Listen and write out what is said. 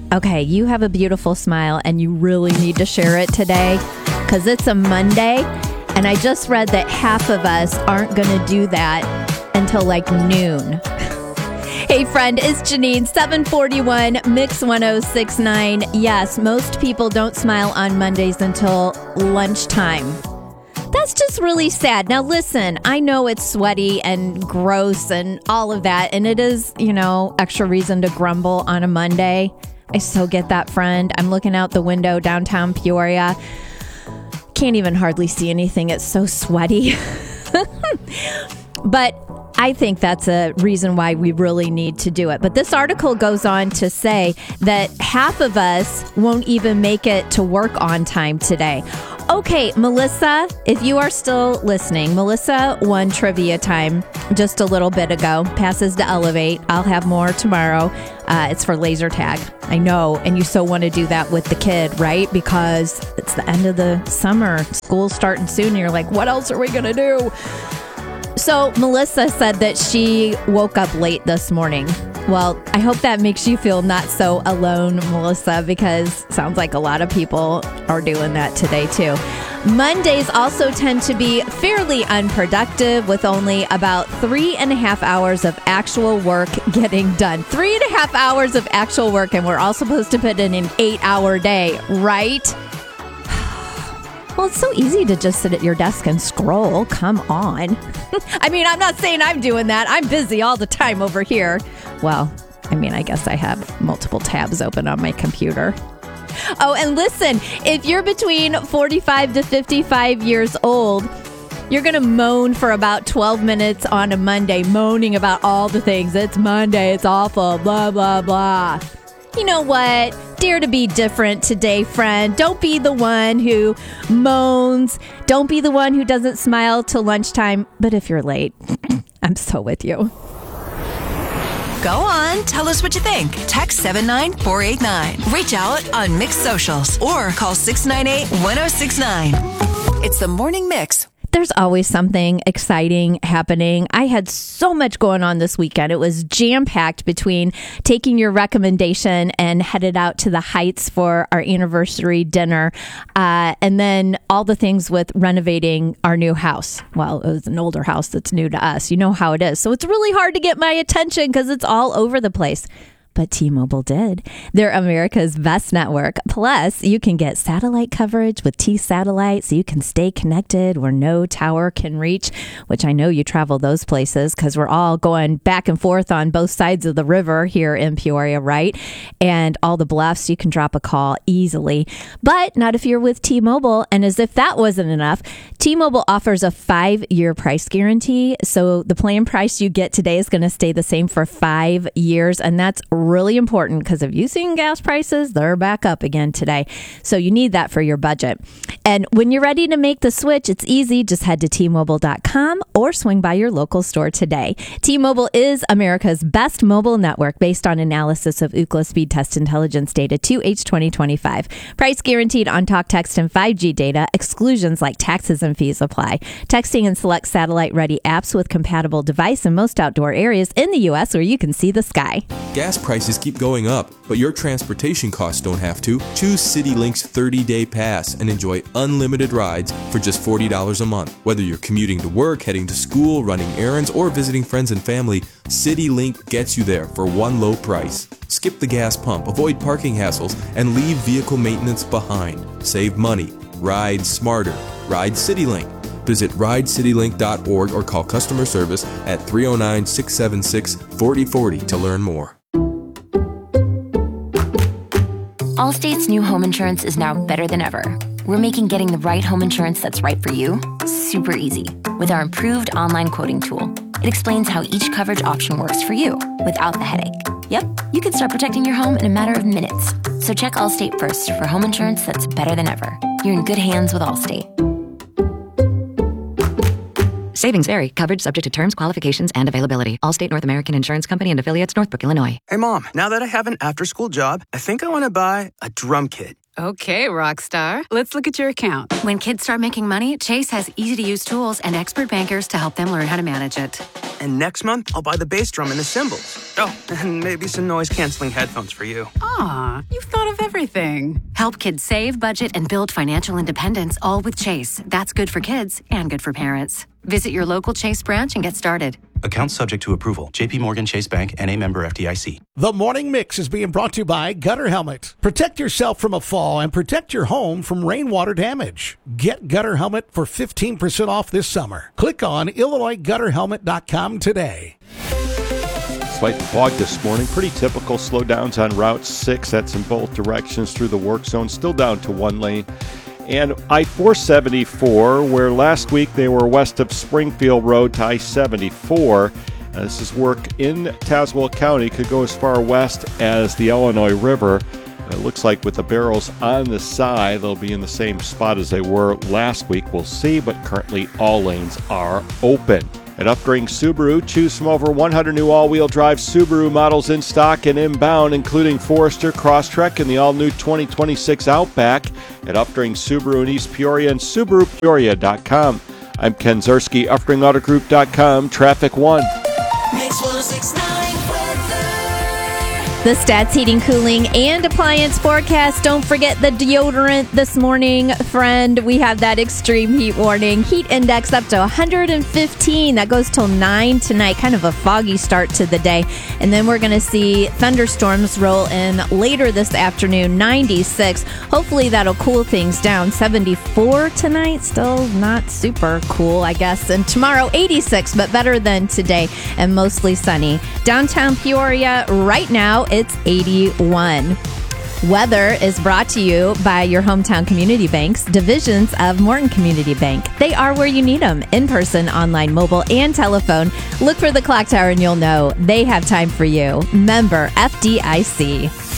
Okay, you have a beautiful smile and you really need to share it today because it's a Monday and I just read that half of us aren't going to do that until like noon. Hey friend, it's Janine, 741 Mix 1069. Yes, most people don't smile on Mondays until lunchtime. That's just really sad. Now listen, I know it's sweaty and gross and all of that, and it is, extra reason to grumble on a Monday. I so get that, friend. I'm looking out the window downtown Peoria. Can't even hardly see anything. It's so sweaty. But I think that's a reason why we really need to do it. But this article goes on to say that half of us won't even make it to work on time today. Okay, Melissa, if you are still listening, Melissa won trivia time just a little bit ago. Passes to Elevate. I'll have more tomorrow. It's for laser tag. I know. And you so want to do that with the kid, right? Because it's the end of the summer. School's starting soon. And you're like, what else are we going to do? So Melissa said that she woke up late this morning. Well, I hope that makes you feel not so alone, Melissa, because it sounds like a lot of people are doing that today too. Mondays also tend to be fairly unproductive with only about 3.5 hours of actual work getting done. 3.5 hours of actual work, and we're all supposed to put in an 8-hour day, right? Well, it's so easy to just sit at your desk and scroll. Come on. I mean, I'm not saying I'm doing that. I'm busy all the time over here. Well, I guess I have multiple tabs open on my computer. Oh, and listen, if you're between 45 to 55 years old, you're going to moan for about 12 minutes on a Monday, moaning about all the things. It's Monday, it's awful, blah, blah, blah. You know what? Dare to be different today, friend. Don't be the one who moans. Don't be the one who doesn't smile till lunchtime. But if you're late, I'm so with you. Go on, tell us what you think. Text 79489. Reach out on Mix Socials or call 698-1069. It's the Morning Mix. There's always something exciting happening. I had so much going on this weekend. It was jam-packed between taking your recommendation and headed out to the Heights for our anniversary dinner. And then all the things with renovating our new house. Well, it was an older house that's new to us. You know how it is. So it's really hard to get my attention because it's all over the place. But T-Mobile did. They're America's best network. Plus, you can get satellite coverage with T-Satellite so you can stay connected where no tower can reach, which I know you travel those places because we're all going back and forth on both sides of the river here in Peoria, right? And all the bluffs, you can drop a call easily. But not if you're with T-Mobile. And as if that wasn't enough, T-Mobile offers a 5-year price guarantee. So the plan price you get today is going to stay the same for 5 years. And that's really important because have you seen gas prices? They're back up again today. So you need that for your budget. And when you're ready to make the switch, it's easy. Just head to T-Mobile.com or swing by your local store today. T-Mobile is America's best mobile network based on analysis of Ookla speed test intelligence data 2H2025. Price guaranteed on talk, text, and 5G data. Exclusions like taxes and fees apply. Texting and select satellite-ready apps with compatible device in most outdoor areas in the U.S. where you can see the sky. Gas prices keep going up, but your transportation costs don't have to. Choose CityLink's 30-day pass and enjoy unlimited rides for just $40 a month. Whether you're commuting to work, heading to school, running errands, or visiting friends and family, CityLink gets you there for one low price. Skip the gas pump, avoid parking hassles, and leave vehicle maintenance behind. Save money. Ride smarter. Ride CityLink. Visit ridecitylink.org or call customer service at 309-676-4040 to learn more. Allstate's new home insurance is now better than ever. We're making getting the right home insurance that's right for you super easy with our improved online quoting tool. It explains how each coverage option works for you without the headache. Yep, you can start protecting your home in a matter of minutes. So check Allstate first for home insurance that's better than ever. You're in good hands with Allstate. Savings vary. Coverage subject to terms, qualifications, and availability. Allstate North American Insurance Company and affiliates, Northbrook, Illinois. Hey, Mom, now that I have an after-school job, I think I want to buy a drum kit. Okay, rock star. Let's look at your account. When kids start making money, Chase has easy-to-use tools and expert bankers to help them learn how to manage it. And next month, I'll buy the bass drum and the cymbals. Oh, and maybe some noise-canceling headphones for you. Aw, you've thought of everything. Help kids save, budget, and build financial independence, all with Chase. That's good for kids and good for parents. Visit your local Chase branch and get started. Account subject to approval. JP Morgan Chase Bank, N.A. member FDIC. The Morning Mix is being brought to you by Gutter Helmet. Protect yourself from a fall and protect your home from rainwater damage. Get Gutter Helmet for 15% off this summer. Click on IllinoisGutterHelmet.com today. Slight fog this morning. Pretty typical slowdowns on Route 6. That's in both directions through the work zone. Still down to one lane. And I-474, where last week they were west of Springfield Road to I-74. This is work in Tazewell County. Could go as far west as the Illinois River. It looks like with the barrels on the side, they'll be in the same spot as they were last week. We'll see, but currently all lanes are open. At Updring Subaru, choose from over 100 new all-wheel drive Subaru models in stock and inbound, including Forester, Crosstrek, and the all-new 2026 Outback at Updring Subaru in East Peoria and SubaruPeoria.com. I'm Ken Zerski, UpdringAutoGroup.com, Traffic 1. Mix 106.9 weather. The Stats Heating, Cooling, and Appliance forecast. Don't forget the deodorant this morning, friend. We have that extreme heat warning. Heat index up to 115. That goes till 9 tonight. Kind of a foggy start to the day. And then we're going to see thunderstorms roll in later this afternoon, 96. Hopefully that'll cool things down. 74 tonight. Still not super cool, I guess. And tomorrow, 86, but better than today and mostly sunny. Downtown Peoria right now, it's 81. Weather is brought to you by your hometown community banks, divisions of Morton Community Bank. They are where you need them, in person, online, mobile, and telephone. Look for the clock tower and you'll know they have time for you. Member FDIC.